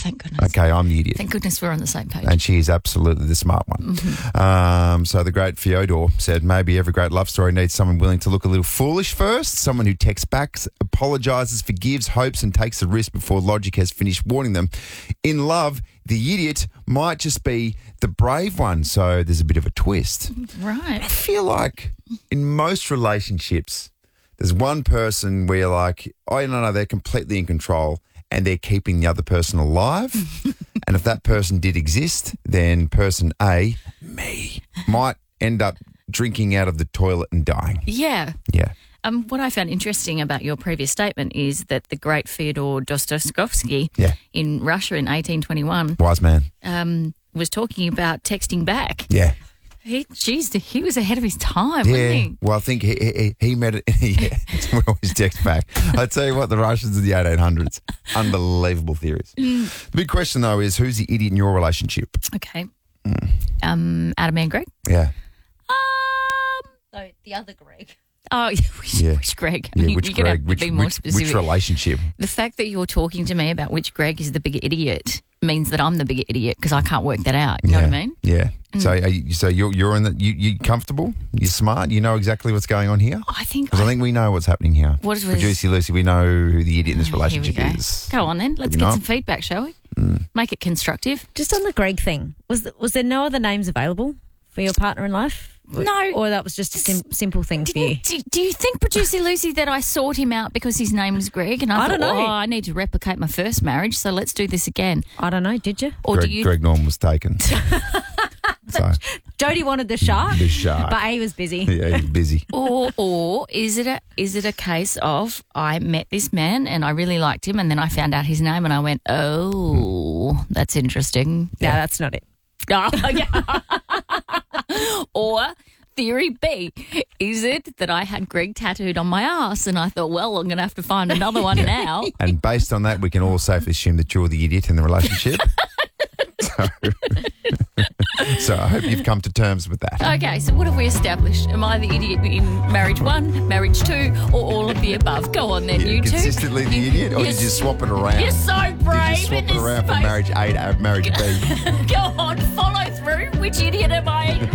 thank goodness. Okay, I'm the idiot. Thank goodness we're on the same page. And she is absolutely the smart one. So the great Fyodor said, maybe every great love story needs someone willing to look a little foolish first, someone who texts back, apologises, forgives, hopes and takes the risk before logic has finished warning them. In love, the idiot might just be the brave one, so there's a bit of a twist. Right. I feel like in most relationships, there's one person where you're like, oh, no, they're completely in control and they're keeping the other person alive. And if that person did exist, then person A, me, might end up drinking out of the toilet and dying. Yeah. Yeah. What I found interesting about your previous statement is that the great Fyodor Dostoevsky in Russia in 1821 Wise man. was talking about texting back. Yeah. He was ahead of his time, wasn't he? Well, I think he met it. Yeah, we always text back. I tell you what, the Russians of the 1800s, unbelievable theories. The big question, though, is who's the idiot in your relationship? Okay. Adam and Greg? Yeah. No, the other Greg. Oh, which Greg? Yeah, which You're Greg? gonna have to be more Which specific. relationship? The fact that you're talking to me about which Greg is the bigger idiot means that I'm the bigger idiot because I can't work that out. You know what I mean? Yeah. So, you're in the you comfortable? You're smart. You know exactly what's going on here. I think. Because I think we know what's happening here. What is Producer Lucy? We know who the idiot in this Here we relationship go. is. Go on then. Let's You get know? some feedback, shall we? Make it constructive. Just on the Greg thing, was there no other names available for your partner in life? No. Or that was just a simple thing for you? Do you think, Producer Lucy, that I sought him out because his name was Greg? And I don't thought, know. I need to replicate my first marriage, so let's do this again. I don't know, did you? Or Greg, do you? Greg Norman was taken. So Jody wanted the shark, the shark. but he was busy. Yeah, he's busy. Or is it a case of I met this man and I really liked him and then I found out his name and I went, oh, that's interesting. No, that's not it. Oh, yeah. Or theory B, is it that I had Greg tattooed on my ass and I thought, well, I'm going to have to find another one now. And based on that, we can all safely assume that you're the idiot in the relationship. So I hope you've come to terms with that. Okay, so what have we established? Am I the idiot in marriage 1, marriage 2, or all of the above? Go on then, Yeah, you two. consistently the idiot, or You're did you swap it around? You're so brave. Did you swap in it this around from space. marriage A to marriage B? Go on, follow through. Which idiot am I?